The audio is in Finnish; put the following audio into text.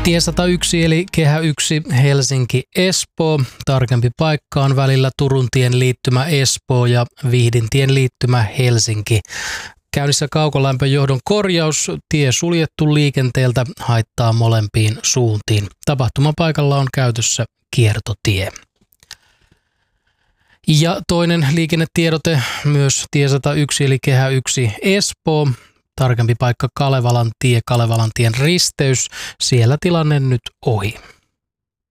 Tie 101 eli Kehä 1 Helsinki-Espoo. Tarkempi paikka on välillä Turuntien liittymä Espoo ja Vihdintien liittymä Helsinki. Käynnissä kaukolämpöjohdon korjaus, tie suljettu liikenteeltä, haittaa molempiin suuntiin. Tapahtumapaikalla on käytössä kiertotie. Ja toinen liikennetiedote myös tie 101 eli Kehä 1 Espoo. Tarkempi paikka Kalevalan tie, Kalevalan tien risteys. Siellä tilanne nyt ohi.